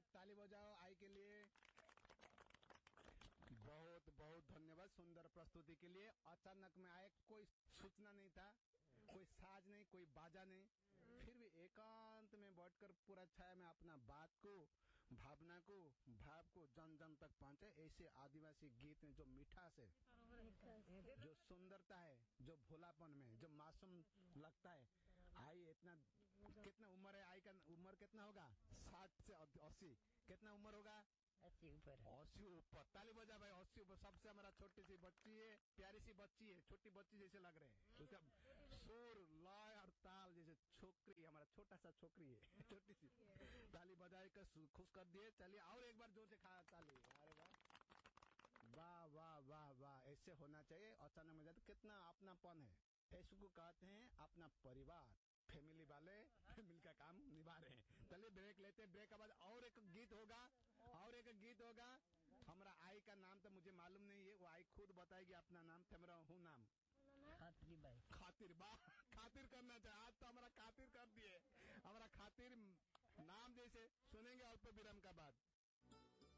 ताली बजाओ आई के लिए। बहुत बहुत धन्यवाद सुंदर प्रस्तुति के लिए। अचानक में आए, कोई सूचना नहीं था, कोई साज नहीं, कोई बाजा नहीं, फिर भी एकांत में बैठकर पूरा छाया में अपना बात को, भावना को, भाव को जन जन तक पहुंचे। ऐसे आदिवासी गीत में जो मिठास है, जो सुंदरता है, जो भोलापन में, जो मासूम लगता है। आई इतना, कितना उम्र है आई का? उम्र कितना होगा? 60 से 80। कितना उम्र होगा? 80 ऊपर। 80 ऊपर। ताली बजा भाई। 80 ऊपर। सबसे हमारा छोटी सी बच्ची है, प्यारी सी बच्ची है, छोटी बच्ची जैसे लग रहे हैं। उसका सुर, लय और ताल जैसे छोकरी, हमारा छोटा सा छोकरी है, छोटी सी। ताली बजाए कर खुश कर दिए। चलिए और एक बार जोर से खा ताली। अरे वाह वाह वाह वाह वाह, ऐसे होना चाहिए। अचानक में जाते कितना अपनापन है। इसको कहते हैं अपना परिवार, फैमिली वाले फैमिली का काम निभा रहे हैं। चलिए ब्रेक लेते हैं। ब्रेक के बाद और एक गीत होगा, और एक गीत होगा। हमारा आई का नाम तो मुझे मालूम नहीं है, वो आई खुद बताएगी अपना नाम। मेरा हूँ नाम खातिर भाई। खातिर बा खातिर करना चाहिए। आज तो हमारा खातिर कर दिए। हमारा खातिर नाम जैसे सुनेंगे अल्प विराम का बाद।